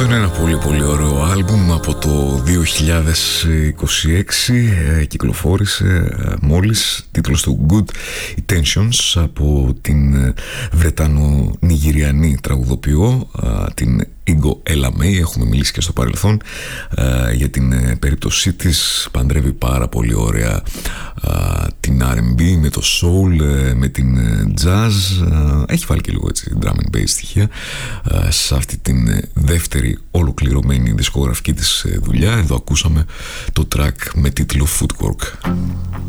Αυτό είναι ένα πολύ πολύ ωραίο άλμπουμ από το 2026, κυκλοφόρησε μόλις, τίτλος του Good Intentions, από την Βρετανο-Νιγηριανή τραγουδοποιό, την Ίγκο Ελαμέη. Έχουμε μιλήσει και στο παρελθόν για την περίπτωσή της. Παντρεύει πάρα πολύ ωραία την R&B με το soul, με την jazz. Έχει βάλει και λίγο έτσι drum and bass στοιχεία σε αυτή την δεύτερη ολοκληρωμένη δισκογραφική της δουλειά. Εδώ ακούσαμε το track με τίτλο Footwork.